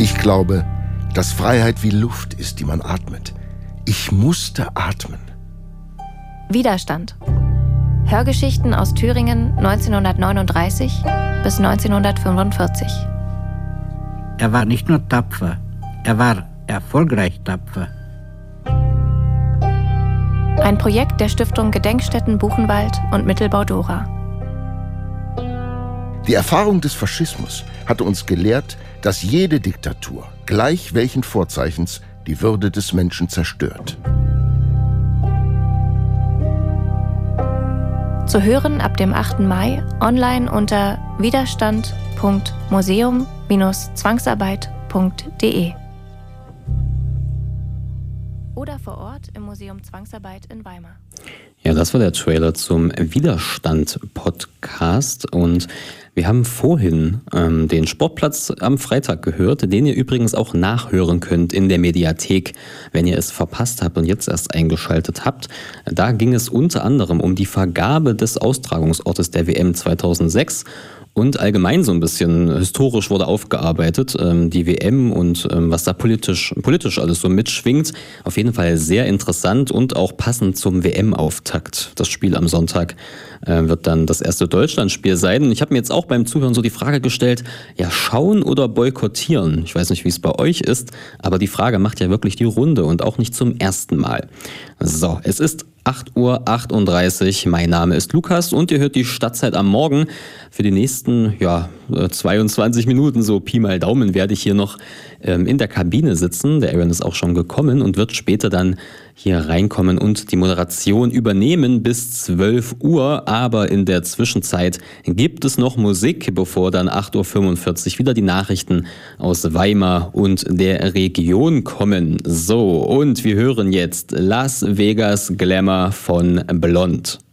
Ich glaube, dass Freiheit wie Luft ist, die man atmet. Ich musste atmen. Widerstand. Hörgeschichten aus Thüringen 1939 bis 1945. Er war nicht nur tapfer, er war erfolgreich tapfer. Ein Projekt der Stiftung Gedenkstätten Buchenwald und Mittelbau Dora. Die Erfahrung des Faschismus hatte uns gelehrt, dass jede Diktatur, gleich welchen Vorzeichens, die Würde des Menschen zerstört. Zu hören ab dem 8. Mai online unter widerstand.museum-zwangsarbeit.de oder vor Ort im Museum Zwangsarbeit in Weimar. Ja, das war der Trailer zum Widerstand-Podcast und wir haben vorhin den Sportplatz am Freitag gehört, den ihr übrigens auch nachhören könnt in der Mediathek, wenn ihr es verpasst habt und jetzt erst eingeschaltet habt. Da ging es unter anderem um die Vergabe des Austragungsortes der WM 2006 und allgemein so ein bisschen historisch wurde aufgearbeitet, die WM und was da politisch alles so mitschwingt. Auf jeden Fall sehr interessant und auch passend zum WM-Auftakt. Das Spiel am Sonntag wird dann das erste Deutschlandspiel sein. Und ich habe mir jetzt auch beim Zuhören so die Frage gestellt, ja, schauen oder boykottieren? Ich weiß nicht, wie es bei euch ist, aber die Frage macht ja wirklich die Runde und auch nicht zum ersten Mal. So, es ist 8:38 Uhr. Mein Name ist Lukas und ihr hört die Stadtzeit am Morgen. Für die nächsten 22 Minuten, so Pi mal Daumen, werde ich hier noch in der Kabine sitzen. Der Aaron ist auch schon gekommen und wird später dann hier reinkommen und die Moderation übernehmen bis 12 Uhr. Aber in der Zwischenzeit gibt es noch Musik, bevor dann 8:45 Uhr wieder die Nachrichten aus Weimar und der Region kommen. So, und wir hören jetzt Las Vegas Glamour von Blond.